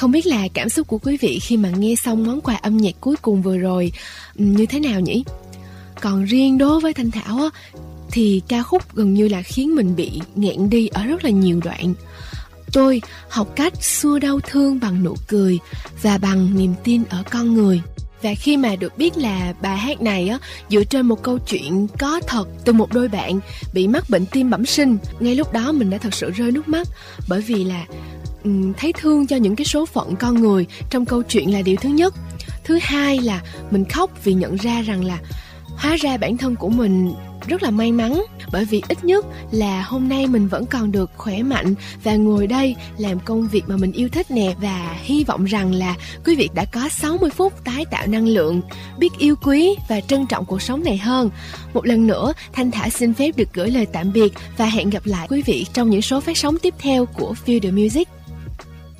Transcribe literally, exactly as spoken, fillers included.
Không biết là cảm xúc của quý vị khi mà nghe xong món quà âm nhạc cuối cùng vừa rồi như thế nào nhỉ? Còn riêng đối với Thanh Thảo á, thì ca khúc gần như là khiến mình bị nghẹn đi ở rất là nhiều đoạn. Tôi học cách xua đau thương bằng nụ cười và bằng niềm tin ở con người. Và khi mà được biết là bài hát này á, dựa trên một câu chuyện có thật từ một đôi bạn bị mắc bệnh tim bẩm sinh, ngay lúc đó mình đã thật sự rơi nước mắt. Bởi vì là um, thấy thương cho những cái số phận con người trong câu chuyện là điều thứ nhất. Thứ hai là mình khóc vì nhận ra rằng là hóa ra bản thân của mình rất là may mắn, bởi vì ít nhất là hôm nay mình vẫn còn được khỏe mạnh và ngồi đây làm công việc mà mình yêu thích nè. Và hy vọng rằng là quý vị đã có sáu mươi phút tái tạo năng lượng, biết yêu quý và trân trọng cuộc sống này hơn. Một lần nữa, Thanh Thảo xin phép được gửi lời tạm biệt và hẹn gặp lại quý vị trong những số phát sóng tiếp theo của Feel the Music.